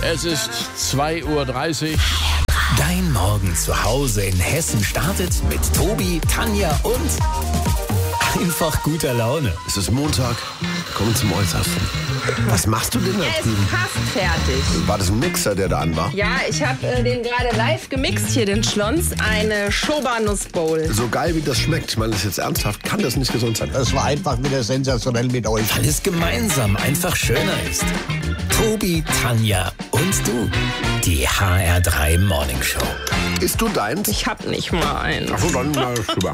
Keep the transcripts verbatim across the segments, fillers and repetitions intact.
Es ist zwei Uhr dreißig. Dein Morgen zu Hause in Hessen startet mit Tobi, Tanja und einfach guter Laune. Es ist Montag, kommen zum Äußersten. Was machst du denn da Er ist drüben? fast fertig. War das ein Mixer, der da an war? Ja, ich habe äh, den gerade live gemixt hier, den Schlons. Eine Schoba-Nussbowl. So geil wie das schmeckt, ich meine das ist jetzt ernsthaft, kann das nicht gesund sein. Das war einfach wieder sensationell mit euch. Weil es gemeinsam einfach schöner ist. Tobi, Tanja und du. Die H R drei Morning Show. Isst du deins? Ich hab nicht mal einen. Achso, dann na, super.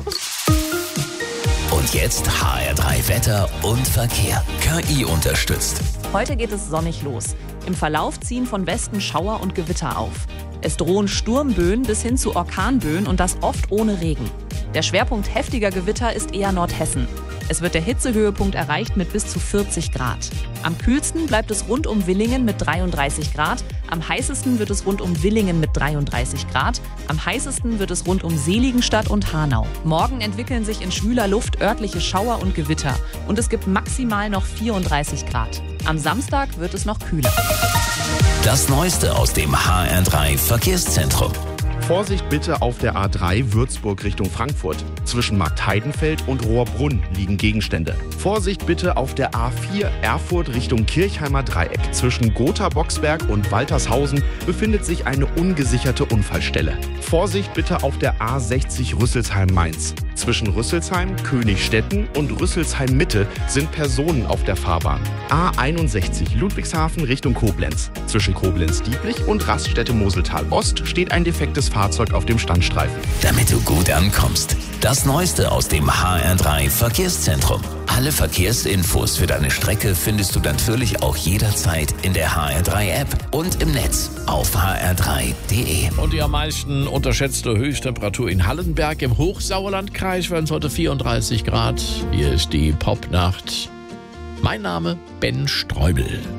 Und jetzt H R drei Wetter und Verkehr. K I unterstützt. Heute geht es sonnig los. Im Verlauf ziehen von Westen Schauer und Gewitter auf. Es drohen Sturmböen bis hin zu Orkanböen und das oft ohne Regen. Der Schwerpunkt heftiger Gewitter ist eher Nordhessen. Es wird der Hitzehöhepunkt erreicht mit bis zu vierzig Grad. Am kühlsten bleibt es rund um Villingen mit dreiunddreißig Grad. Am heißesten wird es rund um Villingen mit dreiunddreißig Grad. Am heißesten wird es rund um Seligenstadt und Hanau. Morgen entwickeln sich in schwüler Luft örtliche Schauer und Gewitter. Und es gibt maximal noch vierunddreißig Grad. Am Samstag wird es noch kühler. Das Neueste aus dem H R drei Verkehrszentrum. Vorsicht bitte auf der A drei Würzburg Richtung Frankfurt. Zwischen Marktheidenfeld und Rohrbrunn liegen Gegenstände. Vorsicht bitte auf der A vier Erfurt Richtung Kirchheimer Dreieck. Zwischen Gotha-Boxberg und Waltershausen befindet sich eine ungesicherte Unfallstelle. Vorsicht bitte auf der A sechzig Rüsselsheim-Mainz. Zwischen Rüsselsheim, Königstetten und Rüsselsheim-Mitte sind Personen auf der Fahrbahn. A einundsechzig Ludwigshafen Richtung Koblenz. Zwischen Koblenz-Dieblich und Raststätte-Moseltal-Ost steht ein defektes Fahrzeug auf dem Standstreifen. Damit du gut ankommst. Das Neueste aus dem H R drei Verkehrszentrum. Alle Verkehrsinfos für deine Strecke findest du natürlich auch jederzeit in der H R drei App und im Netz auf h r drei punkt d e. Und die am meisten unterschätzte Höchsttemperatur in Hallenberg im Hochsauerlandkreis werden es heute vierunddreißig Grad. Hier ist die Popnacht. Mein Name Ben Streubel.